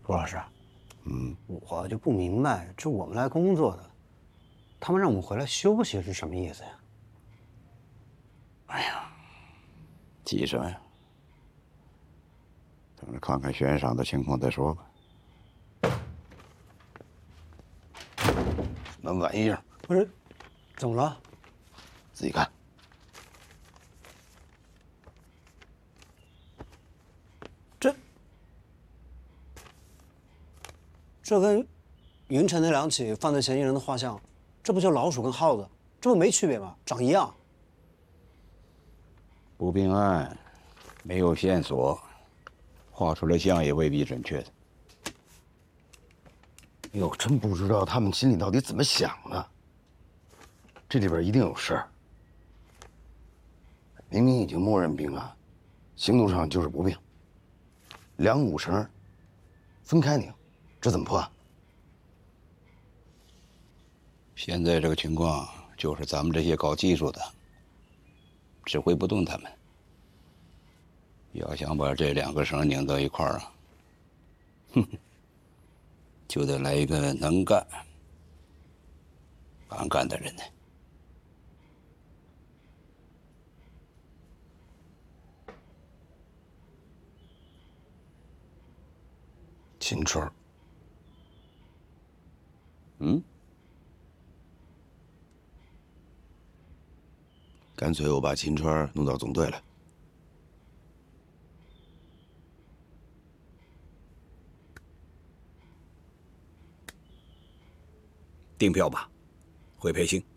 朱老师，我就不明白，这我们来工作的，他们让我们回来休息是什么意思呀？ 急什么呀？等着看看悬赏的情况再说吧。什么玩意儿？ 不是，怎么了？ 自己看。 这跟云城那两起犯罪嫌疑人的画像，这不就老鼠跟耗子？这不没区别吗？长一样。 不并案，没有线索，画出来像也未必准确的。 哟，真不知道他们心里到底怎么想的。这里边一定有事儿。明明已经默认并案，行动上就是不并，两股绳分开拧，这怎么破案？ 现在这个情况，就是咱们这些搞技术的指挥不动他们。要想把这两个绳拧到一块儿啊，就得来一个能干、敢干的人呢。 秦川。干脆我把秦川弄到总队来。 订票吧，会培训。